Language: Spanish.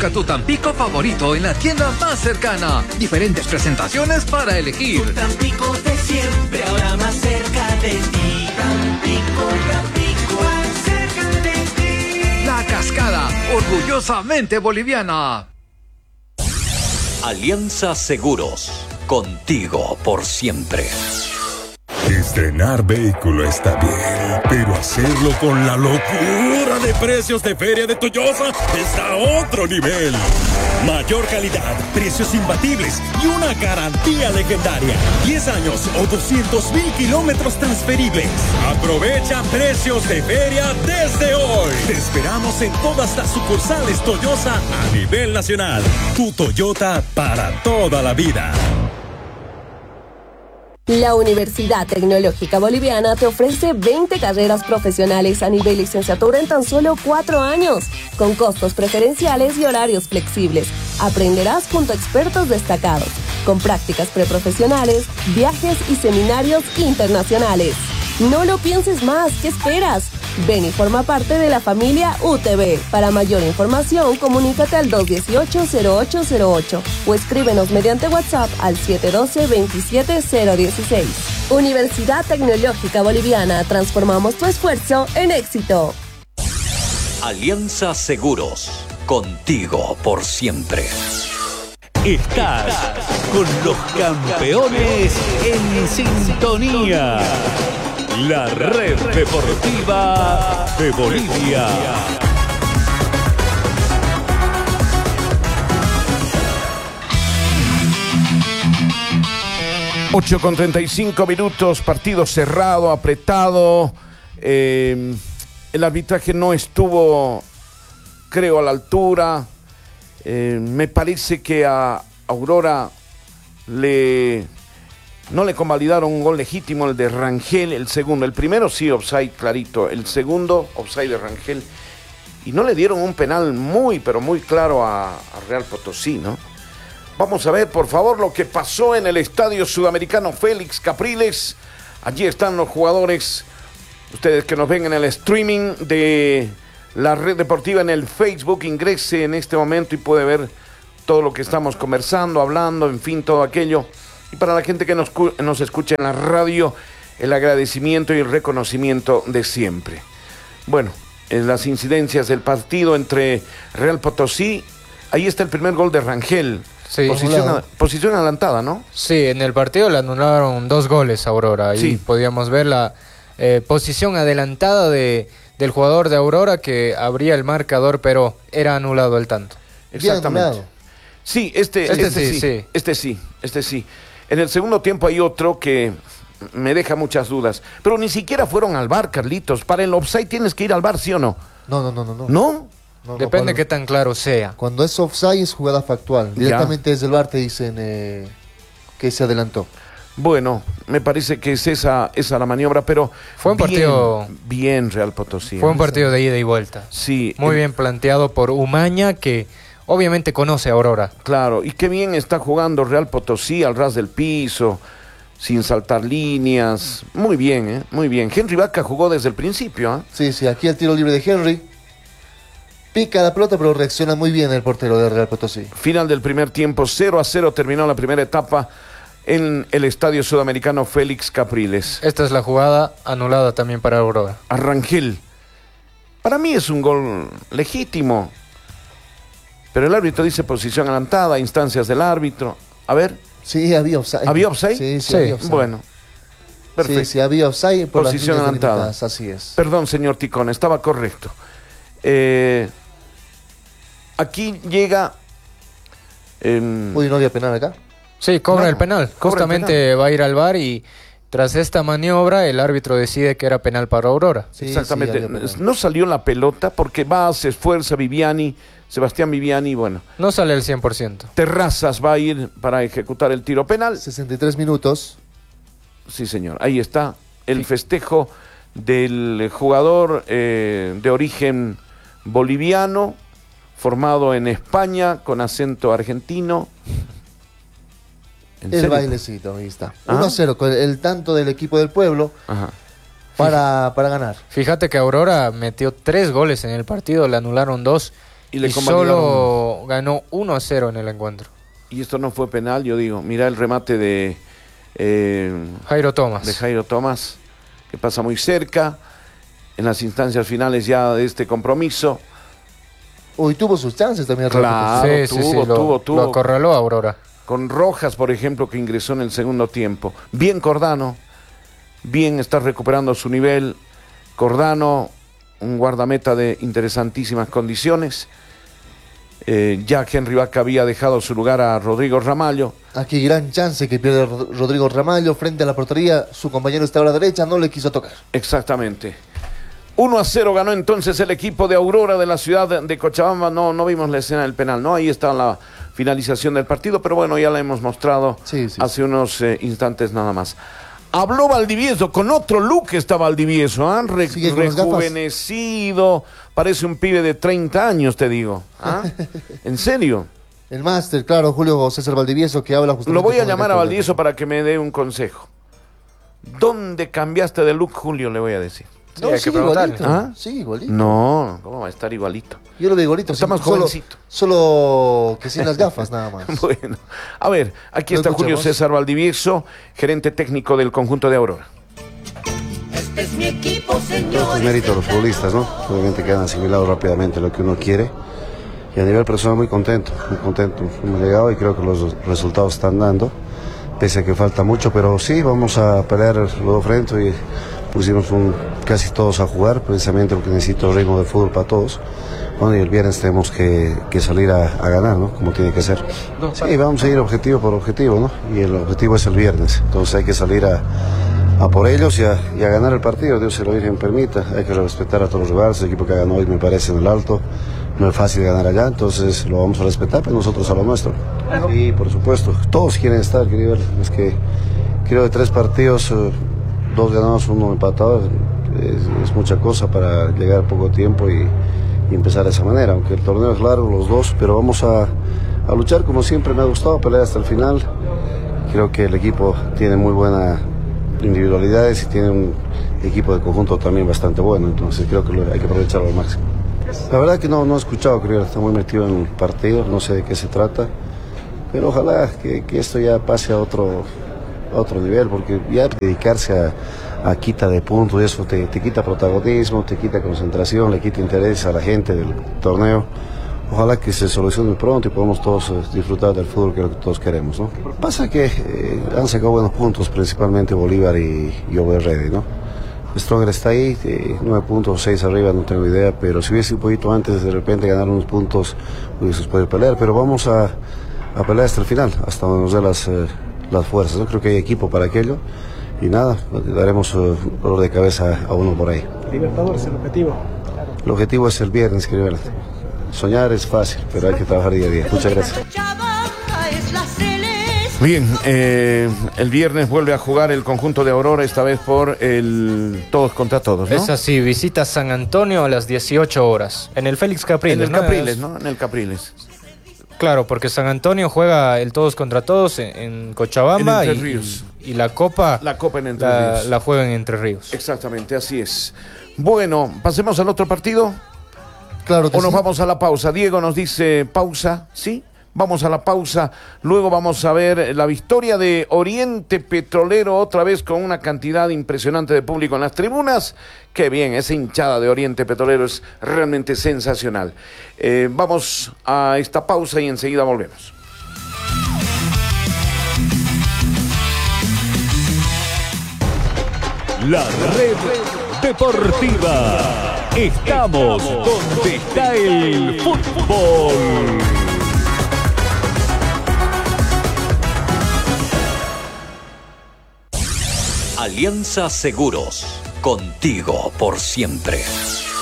Busca tu Tampico favorito en la tienda más cercana. Diferentes presentaciones para elegir. Tu Tampico de siempre, ahora más cerca de ti. Tampico, Tampico, más cerca de ti. La Cascada, orgullosamente boliviana. Alianza Seguros, contigo por siempre. Estrenar vehículo está bien, pero hacerlo con la locura de precios de Feria de Toyosa está a otro nivel. Mayor calidad, precios imbatibles y una garantía legendaria. 10 años o 200,000 kilómetros transferibles. Aprovecha precios de feria desde hoy. Te esperamos en todas las sucursales Toyosa a nivel nacional. Tu Toyota para toda la vida. La Universidad Tecnológica Boliviana te ofrece 20 carreras profesionales a nivel licenciatura en tan solo 4 años, con costos preferenciales y horarios flexibles. Aprenderás junto a expertos destacados, con prácticas preprofesionales, viajes y seminarios internacionales. No lo pienses más, ¿qué esperas? Ven y forma parte de la familia UTB. Para mayor información, comunícate al 218-0808 o escríbenos mediante WhatsApp al 712-27016. Universidad Tecnológica Boliviana, transformamos tu esfuerzo en éxito. Alianza Seguros, contigo por siempre. Estás con los campeones en sintonía. La red deportiva de Bolivia. Ocho con 35 minutos, partido cerrado, apretado. El arbitraje no estuvo, creo, a la altura. Me parece que a Aurora no le convalidaron un gol legítimo, el de Rangel, el segundo. El primero sí, offside clarito. El segundo, offside de Rangel. Y no le dieron un penal muy, pero muy claro a Real Potosí, ¿no? Vamos a ver, por favor, lo que pasó en el Estadio Sudamericano Félix Capriles. Allí están los jugadores. Ustedes que nos ven en el streaming de la red deportiva en el Facebook, ingrese en este momento y puede ver todo lo que estamos conversando, hablando, en fin, todo aquello. Y para la gente que nos escucha en la radio, el agradecimiento y el reconocimiento de siempre. Bueno, en las incidencias del partido entre Real Potosí, ahí está el primer gol de Rangel. Sí, posición adelantada, ¿no? Sí, en el partido le anularon 2 goles a Aurora. Sí. Y podíamos ver la posición adelantada del jugador de Aurora que abría el marcador, pero era anulado el tanto. Exactamente. Sí, este sí. En el segundo tiempo hay otro que me deja muchas dudas. Pero ni siquiera fueron al VAR, Carlitos. Para el offside tienes que ir al VAR, ¿sí o no? No. ¿No? Depende qué tan claro sea. Cuando es offside es jugada factual. Directamente desde el VAR te dicen que se adelantó. Bueno, me parece que es esa la maniobra, pero fue un partido bien Real Potosí. Fue un partido de ida y vuelta. Sí. Muy bien planteado por Umaña, que obviamente conoce a Aurora. Claro, y qué bien está jugando Real Potosí al ras del piso, sin saltar líneas. Muy bien, muy bien. Henry Vaca jugó desde el principio. Sí, aquí el tiro libre de Henry. Pica la pelota, pero reacciona muy bien el portero de Real Potosí. Final del primer tiempo, 0-0 terminó la primera etapa en el Estadio Sudamericano Félix Capriles. Esta es la jugada anulada también para Aurora. A Rangel. Para mí es un gol legítimo. Pero el árbitro dice posición adelantada, instancias del árbitro. A ver. Sí, había offside. ¿Había offside? Sí, había offside. Bueno. Perfecto. Sí, había offside por posición las adelantada. Así es. Perdón, señor Ticón, estaba correcto. Aquí llega... Uy, ¿no había penal acá? Sí, cobra el penal. Justamente va a ir al VAR y tras esta maniobra el árbitro decide que era penal para Aurora. Sí, exactamente. No salió la pelota porque se esfuerza Sebastián Viviani, bueno. No sale al 100%. Terrazas va a ir para ejecutar el tiro penal. 63 minutos. Sí, señor. Ahí está el festejo del jugador de origen boliviano, formado en España, con acento argentino. El bailecito, ahí está. 1-0 con el tanto del equipo del pueblo. Ajá. Para ganar. Fíjate que Aurora metió 3 goles en el partido, le anularon 2. Y le y convalidaron. solo ganó 1-0 en el encuentro. Y esto no fue penal, yo digo. Mira el remate de Jairo Thomas. de Jairo Thomas, que pasa muy cerca en las instancias finales ya de este compromiso. Uy, tuvo sus chances también. Claro, tuvo. Lo acorraló a Aurora. Con Rojas, por ejemplo, que ingresó en el segundo tiempo. Bien Cordano, bien está recuperando su nivel. Cordano, un guardameta de interesantísimas condiciones. Ya Henry Vaca había dejado su lugar a Rodrigo Ramallo. Aquí gran chance que pierde Rodrigo Ramallo frente a la portería. Su compañero está a la derecha, no le quiso tocar. Exactamente. 1-0 ganó entonces el equipo de Aurora de la ciudad de Cochabamba. No vimos la escena del penal, ¿no? Ahí está la finalización del partido, pero bueno, ya la hemos mostrado hace unos instantes nada más. Habló Valdivieso, con otro look está Valdivieso, ¿ah? Rejuvenecido, parece un pibe de 30 años, te digo. ¿Ah? ¿En serio? El máster, claro, Julio César Valdivieso, que habla justamente... Lo voy a con llamar a Valdivieso para que me dé un consejo. ¿Dónde cambiaste de look, Julio? Le voy a decir. No, hay que preguntarle. igualito. ¿Ah? Sí, igualito. No, ¿cómo va a estar igualito? Yo lo veo igualito. Está más solo- jovencito. Solo que sin las gafas, nada más. Bueno, a ver, aquí ¿Lo está Julio escuchamos? César Valdivieso, gerente técnico del conjunto de Aurora. Este es mi equipo, Esto es señores. mérito de los futbolistas, ¿no? Obviamente que han asimilado rápidamente lo que uno quiere. Y a nivel personal muy contento. Hemos llegado y creo que los resultados están dando. Pese a que falta mucho, pero sí, vamos a pelear luego frente y pusimos casi todos a jugar, precisamente porque necesito ritmo de fútbol para todos. Bueno, y el viernes tenemos que salir a ganar, ¿no? Como tiene que ser. Sí, vamos a ir objetivo por objetivo, ¿no? Y el objetivo es el viernes. Entonces hay que salir a por ellos y a ganar el partido. Dios se lo Virgen permita. Hay que respetar a todos los rivales. El equipo que ganó hoy me parece en el alto. No es fácil ganar allá, entonces lo vamos a respetar, pero nosotros a lo nuestro. Y por supuesto, todos quieren estar, querido ver. Es que creo de 3 partidos, 2 ganados, 1 empatado, es mucha cosa para llegar a poco tiempo y empezar de esa manera. Aunque el torneo es largo, los dos, pero vamos a luchar como siempre. Me ha gustado pelear hasta el final. Creo que el equipo tiene muy buenas individualidades y tiene un equipo de conjunto también bastante bueno, entonces creo que hay que aprovecharlo al máximo. La verdad que no he escuchado, creo que está muy metido en el partido, no sé de qué se trata, pero ojalá que esto ya pase a otro nivel, porque ya dedicarse a quita de puntos y eso te quita protagonismo, te quita concentración, le quita interés a la gente del torneo. Ojalá que se solucione pronto y podamos todos disfrutar del fútbol que es lo que todos queremos, ¿no? Pasa que han sacado buenos puntos, principalmente Bolívar y Over Ready, ¿no? Stronger está ahí, 9 puntos, 6 arriba, no tengo idea, pero si hubiese un poquito antes, de repente ganar unos puntos, hubiese podido pelear, pero vamos a pelear hasta el final, hasta donde nos dé las fuerzas, ¿no? Creo que hay equipo para aquello, y nada, daremos dolor de cabeza a uno por ahí. Libertadores, el objetivo. El objetivo es el viernes, querido Berta. Soñar es fácil, pero hay que trabajar día a día. Muchas gracias. Bien, el viernes vuelve a jugar el conjunto de Aurora, esta vez por el todos contra todos, ¿no? Es así, visita San Antonio a las 18 horas, en el Félix Capriles. En el Capriles, ¿no? En el Capriles. Claro, porque San Antonio juega el todos contra todos en Cochabamba en Entre Ríos. Y la Copa en Entre Ríos. La juega en Entre Ríos. Exactamente, así es. Bueno, pasemos al otro partido. Claro que ¿O nos sí. vamos a la pausa? Diego nos dice pausa, ¿sí? Vamos a la pausa, luego vamos a ver la victoria de Oriente Petrolero, otra vez con una cantidad impresionante de público en las tribunas. Qué bien, esa hinchada de Oriente Petrolero es realmente sensacional. Vamos a esta pausa y enseguida volvemos. La red deportiva. Estamos donde está el fútbol. Alianza Seguros, contigo por siempre.